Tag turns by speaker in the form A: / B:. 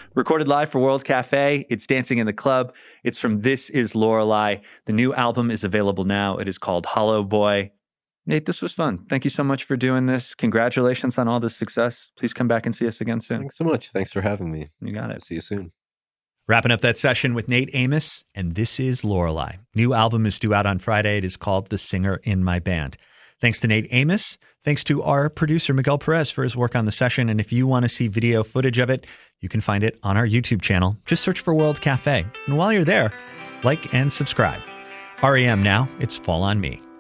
A: Recorded live for World Cafe. It's Dancing in the Club. It's from This Is Lorelei. The new album is available now. It is called Hollow Boy. Nate, this was fun. Thank you so much for doing this. Congratulations on all this success. Please come back and see us again soon.
B: Thanks so much. Thanks for having me.
A: You got it.
B: See you soon.
C: Wrapping up that session with Nate Amos, and This Is Lorelei. New album is due out on Friday. It is called The Singer in My Band. Thanks to Nate Amos. Thanks to our producer, Miguel Perez, for his work on the session. And if you want to see video footage of it, you can find it on our YouTube channel. Just search for World Cafe. And while you're there, like and subscribe. REM now, it's Fall on Me.